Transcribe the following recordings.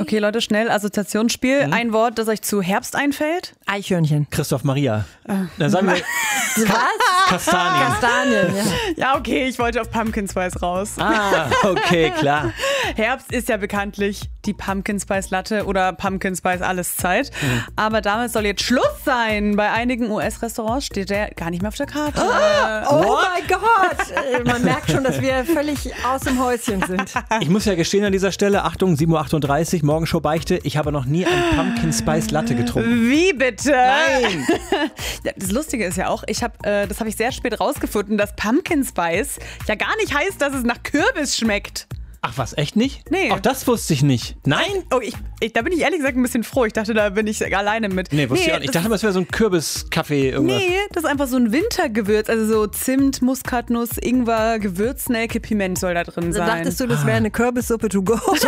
Okay, Leute, schnell Assoziationsspiel. Ein Wort, das euch zu Herbst einfällt. Eichhörnchen. Christoph Maria. Dann sagen wir Was? Kastanien. Kastanien, ja. Ja, okay, ich wollte auf Pumpkin Spice raus. Ah, okay, klar. Herbst ist ja bekanntlich die Pumpkin Spice Latte oder Pumpkin Spice Alleszeit. Aber damit soll jetzt Schluss sein. Bei einigen US-Restaurants steht der gar nicht mehr auf der Karte. Oh mein Gott! Man merkt schon, dass wir völlig aus dem Häuschen sind. Ich muss ja gestehen an dieser Stelle, Achtung, 7.38 Uhr, Morgenshow Beichte, ich habe noch nie ein Pumpkin Spice Latte getrunken. Wie bitte? Nein! Ja, das Lustige ist ja auch, das habe ich sehr spät rausgefunden, dass Pumpkin Spice ja gar nicht heißt, dass es nach Kürbis schmeckt. Ach was, echt nicht? Nee. Auch das wusste ich nicht. Nein? Oh, da bin ich ehrlich gesagt ein bisschen froh. Ich dachte, da bin ich alleine mit. Nee, wusste ich auch nicht. Ich dachte, das wäre so ein Kürbiskaffee irgendwas. Nee, das ist einfach so ein Wintergewürz. Also so Zimt, Muskatnuss, Ingwer, Gewürznelke, Piment soll da drin sein. Dachtest du, das wäre eine Kürbissuppe to go? Fühlst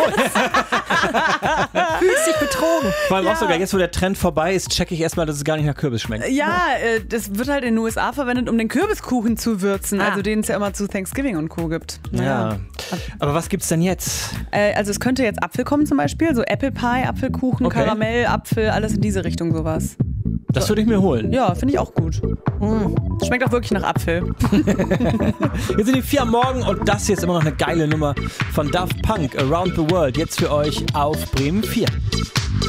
dich betrogen. Vor allem auch sogar jetzt, wo der Trend vorbei ist, checke ich erstmal, dass es gar nicht nach Kürbis schmeckt. Ja, das wird halt in den USA verwendet, um den Kürbiskuchen zu würzen. Also den es ja immer zu Thanksgiving und Co. gibt. Ja. Aber was gibt's denn jetzt? Also es könnte jetzt Apfel kommen zum Beispiel, so Apple Pie, Apfelkuchen, Okay. Karamell, Apfel, alles in diese Richtung sowas. Das würde ich mir holen. Ja, finde ich auch gut. Schmeckt auch wirklich nach Apfel. Jetzt sind die 4 am Morgen und das hier ist immer noch eine geile Nummer von Daft Punk, Around the World. Jetzt für euch auf Bremen 4.